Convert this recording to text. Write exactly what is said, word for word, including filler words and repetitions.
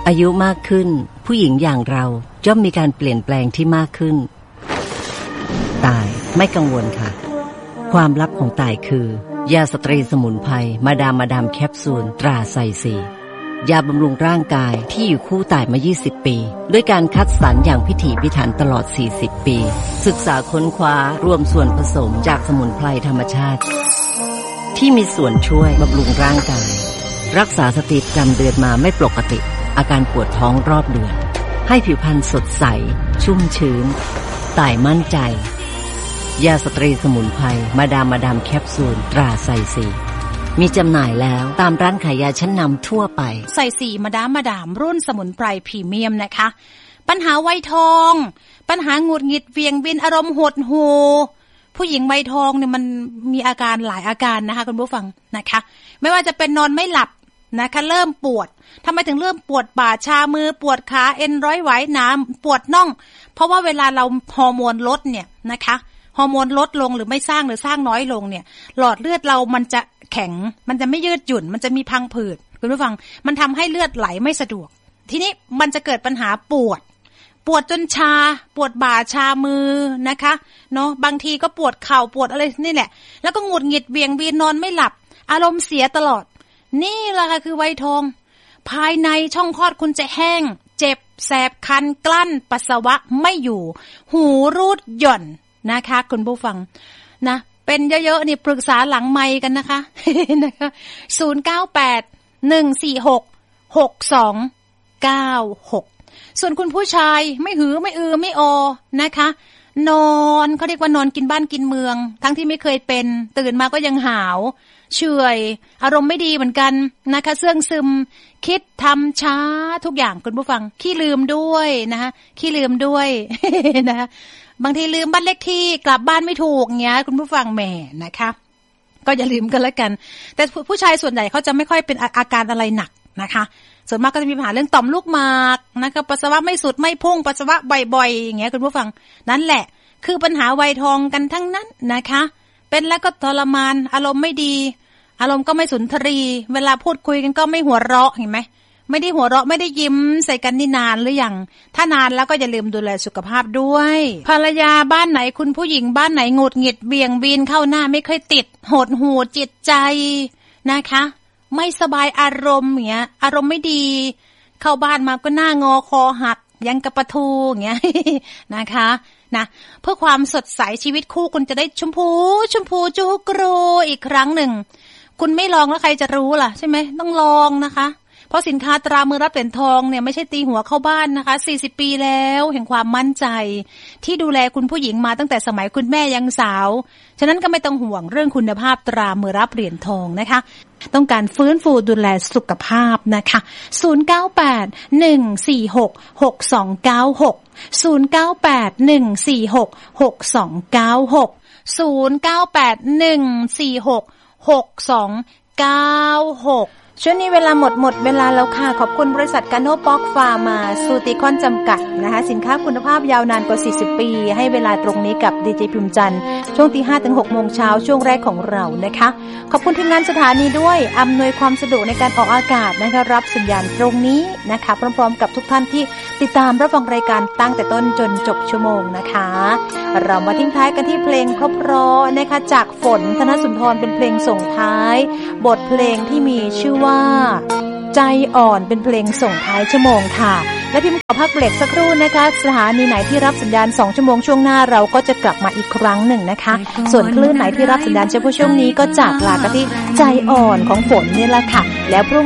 อายุมากขึ้นผู้หญิงอย่างเราย่อมมีการเปลี่ยนแปลงที่มากขึ้นต่ายไม่กังวลค่ะความลับของต่ายคือยาสตรีสมุนไพรมาดามมาดามแคปซูลตราไซซียาบำรุงร่างกายที่อยู่คู่ต่ายมายี่สิบปีด้วยการคัดสรรอย่างพิถีพิถันตลอดสี่สิบปีศึกษาค้นคว้ารวมส่วนผสมจากสมุนไพรธรรมชาติที่มีส่วนช่วยบำรุงร่างกายรักษาสติประจำเดือนมาไม่ปกติอาการปวดท้องรอบเดือนให้ผิวพรรณสดใสชุ่มชื้นต่ายมั่นใจยาสตรีสมุนไพรมาดามมาดามแคปซูลตราไซซีมีจำหน่ายแล้วตามร้านขายยาชั้นนำทั่วไปไซซีมาดามมาดามรุ่นสมุนไพรพรีเมียมนะคะปัญหาวัยทองปัญหาหงุดหงิดเวียงวินอารมณ์หดหู่ผู้หญิงวัยทองเนี่ยมันมีอาการหลายอาการนะคะคุณผู้ฟังนะคะไม่ว่าจะเป็นนอนไม่หลับนะคะเริ่มปวดทำไมถึงเริ่มปวดบ่าชามือปวดขาเอ็นร้อยไหวหนาปวดน่องเพราะว่าเวลาเราฮอร์โมนลดเนี่ยนะคะฮอร์โมนลดลงหรือไม่สร้างหรือสร้างน้อยลงเนี่ยหลอดเลือดเรามันจะแข็งมันจะไม่ยืดหยุ่นมันจะมีพังผืดคุณผู้ฟังมันทำให้เลือดไหลไม่สะดวกทีนี้มันจะเกิดปัญหาปวดปวดจนชาปวดบ่าชามือนะคะเนาะบางทีก็ปวดเข่าปวดอะไรนี่แหละแล้วก็หงุดหงิดเวียงวีนนอนไม่หลับอารมณ์เสียตลอดนี่แหละค่ะคือวัยทองภายในช่องคลอดคุณจะแห้งเจ็บแสบคันกลั้นปัสสาวะไม่อยู่หูรูดหย่อนนะคะคุณผู้ฟังนะเป็นเยอะๆนี่ปรึกษาหลังไมค์กันนะคะนะคะศูนย์ เก้า แปด หนึ่ง สี่ หก หก สอง เก้า หกส่วนคุณผู้ชายไม่หือไม่อือไม่ออนะคะนอนเขาเรียกว่านอนกินบ้านกินเมืองทั้งที่ไม่เคยเป็นตื่นมาก็ยังหาวเฉยอารมณ์ไม่ดีเหมือนกันนะคะเสื่องซึมคิดทำช้าทุกอย่างคุณผู้ฟังขี้ลืมด้วยนะคะขี้ลืมด้วย นะคะบางทีลืมบ้านเลขที่กลับบ้านไม่ถูกเงี้ยคุณผู้ฟังแหมนะคะก็อย่าลืมกันแล้วกันแต่ผู้ชายส่วนใหญ่เขาจะไม่ค่อยเป็นอาการอะไรหนักนะคะส่วนมากก็จะมีปัญหาเรื่องต่อมลูกหมากนะคะปัสสาวะไม่สุดไม่พุ่งปัสสาวะบ่อยๆอย่างเงี้ยคุณผู้ฟังนั่นแหละคือปัญหาวัยทองกันทั้งนั้นนะคะเป็นแล้วก็ทรมานอารมณ์ไม่ดีอารมณ์ก็ไม่สุนทรีเวลาพูดคุยกันก็ไม่หัวเราะเห็นไหมไม่ได้หัวเราะไม่ได้ยิ้มใส่กันนี่นานหรือยังถ้านานแล้วก็อย่าลืมดูแลสุขภาพด้วยภรรยาบ้านไหนคุณผู้หญิงบ้านไหนหงุดหงิดเบี่ยงวีนเข้าหน้าไม่เคยติดหดหู่จิตใจนะคะไม่สบายอารมณ์อย่างเงี้ยอารมณ์ไม่ดีเข้าบ้านมาก็หน้างอคอหักยังกระปะทูอย่างเงี้ยนะคะนะเพื่อความสดใสชีวิตคู่คุณจะได้ชมพูชมพูจูกรูอีกครั้งหนึ่งคุณไม่ลองแล้วใครจะรู้ล่ะใช่ไหมต้องลองนะคะเพราะสินค้าตรามือรับเหรียญทองเนี่ยไม่ใช่ตีหัวเข้าบ้านนะคะสี่สิบปีแล้วแห่งความมั่นใจที่ดูแลคุณผู้หญิงมาตั้งแต่สมัยคุณแม่ยังสาวฉะนั้นก็ไม่ต้องห่วงเรื่องคุณภาพตรามือรับเหรียญทองนะคะต้องการฟื้นฟูดูแลสุขภาพนะคะศูนย์ เก้า แปด หนึ่ง สี่ หก หก สอง เก้า หก ศูนย์ เก้า แปด หนึ่ง สี่ หก หก สอง เก้า หก ศูนย์ เก้า แปด หนึ่ง สี่ หก หก สอง เก้า หกช่วงนี้เวลาหมดหมดเวลาแล้วค่ะขอบคุณบริษัทกาโนป๊อกฟาร์มาสูติคอนจำกัดนะคะสินค้าคุณภาพยาวนานกว่าสี่สิบปีให้เวลาตรงนี้กับดีเจพิมจันทร์ช่วงตีห้าถึงหกโมงเช้าช่วงแรกของเรานะคะขอบคุณทีมงานสถานีด้วยอำนวยความสะดวกในการออกอากาศนะคะรับสัญญาณตรงนี้นะคะพร้อมๆกับทุกท่านที่ติดตามรับฟังรายการตั้งแต่ต้นจนจบชั่วโมงนะคะเรามาทิ้งท้ายกันที่เพลงเพราะๆนะคะจากฝนธนสุนทรเป็นเพลงส่งท้ายบทเพลงที่มีชื่อว่าใจอ่อนเป็นเพลงส่งท้ายชั่วโมงค่ะและพิมพ์ขอพักเบรกสักครู่นะคะสถานีไหนที่รับสัญญาณสองชั่วโมงช่วงหน้าเราก็จะกลับมาอีกครั้งหนึ่งนะคะส่วนคลื่นไหนที่รับสัญญาณเฉพาะช่วงนี้ก็จากลากันที่ใจอ่อนของฝนนี่แหละค่ะแล้วพรุ่ง